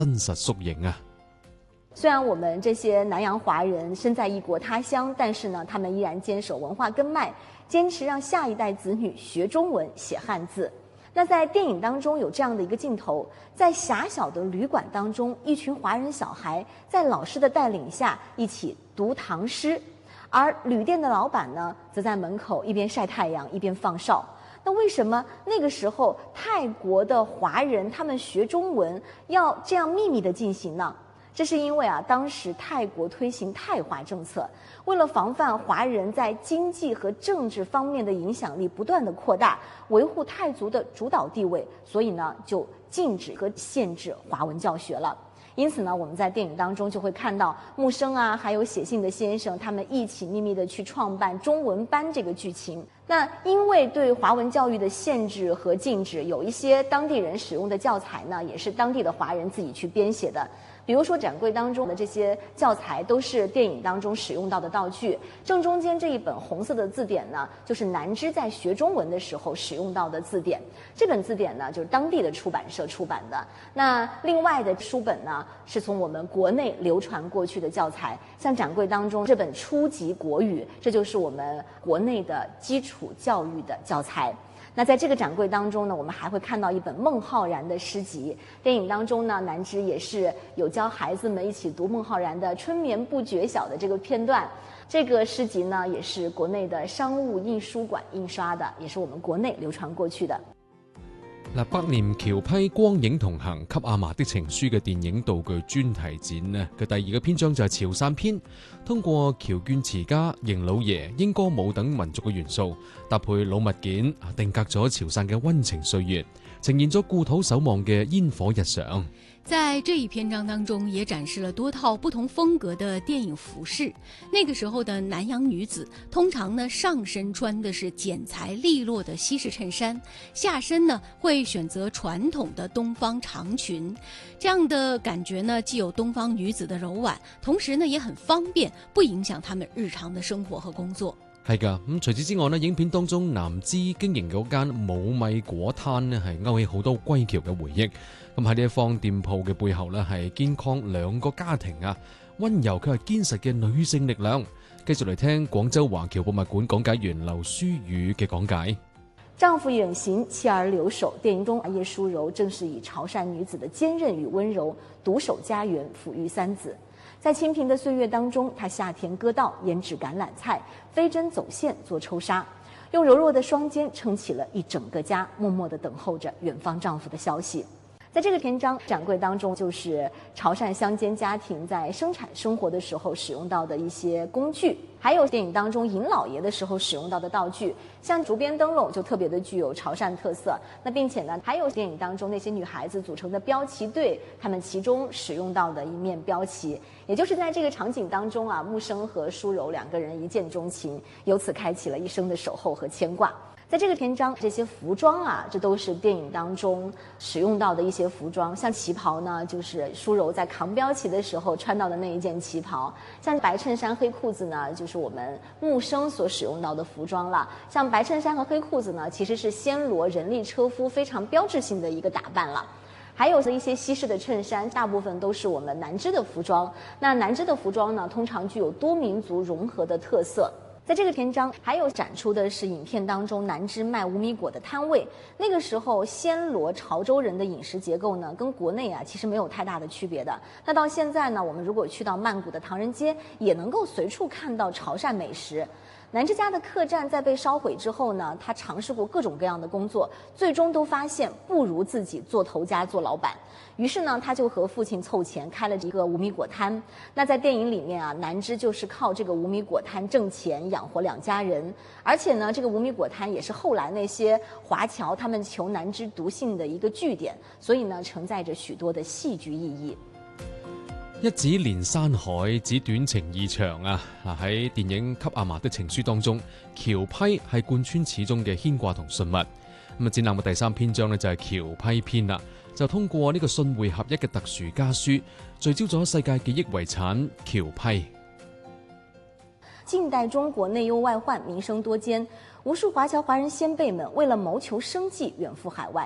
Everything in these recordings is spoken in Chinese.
真實縮影啊！ 虽然我们这些南洋华人身在异国他乡，但是呢，他们依然坚守文化根脉，坚持让下一代子女学中文、写汉字。那在电影当中有这样的一个镜头，在狭小的旅馆当中，一群华人小孩在老师的带领下一起读唐诗，而旅店的老板呢，则在门口一边晒太阳一边放哨。那为什么那个时候泰国的华人他们学中文要这样秘密地进行呢？这是因为当时泰国推行泰化政策，为了防范华人在经济和政治方面的影响力不断的扩大，维护泰族的主导地位，所以呢就禁止和限制华文教学了。因此呢，我们在电影当中就会看到木生还有写信的先生，他们一起秘密的去创办中文班这个剧情。那因为对华文教育的限制和禁止，有一些当地人使用的教材呢，也是当地的华人自己去编写的。比如说展柜当中的这些教材都是电影当中使用到的道具，正中间这一本红色的字典呢，就是南枝在学中文的时候使用到的字典。这本字典呢，就是当地的出版社出版的。那另外的书本呢，是从我们国内流传过去的教材，像展柜当中这本初级国语，这就是我们国内的基础教育的教材。那在这个展柜当中呢，我们还会看到一本孟浩然的诗集。电影当中呢，南枝也是有教孩子们一起读孟浩然的《春眠不觉晓》的这个片段。这个诗集呢，也是国内的商务印书馆印刷的，也是我们國內流傳過去的。 百年僑批光影同行給阿嫲的情書嘅電影道具專題展呢嘅第二個篇章就係潮汕篇，通過僑眷詞家、邢老爺、英歌舞等民族嘅元素，搭配老物件，定格咗潮汕嘅溫情歲月，呈現咗故土守望嘅煙火日常。 在这一篇章当中，也展示了多套不同风格的电影服饰。那个时候的南洋女子，通常呢上身穿的是剪裁利落的西式衬衫，下身呢会选择传统的东方长裙。这样的感觉呢，既有东方女子的柔婉，同時呢也很方便，不影響他們日常的生活和工作。 係㗎，除此之外呢，影片當中南枝經營嗰間冇米果攤呢，係勾起好多歸僑嘅回憶。咁喺呢一方店鋪嘅背後呢，係堅抗兩個家庭溫柔卻係堅實嘅女性力量。繼續嚟聽廣州華僑博物館講解員劉書宇嘅講解。 丈夫遠行，妻兒留守。電影中葉淑柔正是以潮汕女子的堅韌與溫柔，獨守家園，撫育三子。在清貧的歲月當中，她下田割稻，研製橄欖菜，飛針走線做抽紗，用柔弱的雙肩撐起了一整個家，默默地等候着遠方丈夫的消息。在這個篇章展櫃當中，就是潮汕鄉間家庭在生產生活的時候使用到的一些工具，還有電影當中尹老爺的時候使用到的道具，像竹編燈籠就特別的具有潮汕特色。那並且呢，還有電影當中那些女孩子組成的標旗隊，她們其中使用到的一面標旗，也就是在這個場景當中木生和淑柔兩個人一見鍾情，由此開啟了一生的守候和牽掛。在這個篇章，這些服裝這都是電影當中使用到的一些服裝。像旗袍呢，就是淑柔在扛標旗的時候穿到的那一件旗袍。像白襯衫黑褲子呢，就是我們木生所使用到的服裝了。像白襯衫和黑褲子呢，其實是暹羅人力車夫非常標誌性的一個打扮了。還有一些西式的襯衫，大部分都是我們南枝的服裝。那南枝的服裝呢，通常具有多民族融合的特色。在這個篇章還有展出的是影片當中南枝賣無米果的攤位。那個時候暹羅潮州人的飲食結構呢，跟國內其實沒有太大的區別的。那到現在呢，我們如果去到曼谷的唐人街，也能夠隨處看到潮汕美食。南枝家的客棧在被燒毀之後呢，他嘗試過各種各樣的工作，最終都發現不如自己做頭家做老闆。於是呢，他就和父親湊錢開了一個無米果攤。那在電影裡面南枝就是靠這個無米果攤掙錢養活兩家人。而且呢，這個無米果攤也是後來那些華僑他們求南枝獨信的一個據點，所以呢，承載着許多的戲劇意義。 一指連山海，指短情意長喺電影《給阿嫲的情書》當中，僑批係貫穿始終嘅牽掛同信物。展覽嘅第三篇章呢，就係僑批篇啦，就通過呢個信會合一嘅特殊家書，聚焦咗世界記憶遺產僑批。 近代中國內憂外患，民生多艱，無數華僑華人先輩們為了謀求生計遠赴海外。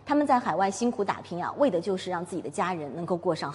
他们在海外辛苦打拼啊，为的就是让自己的家人能够过上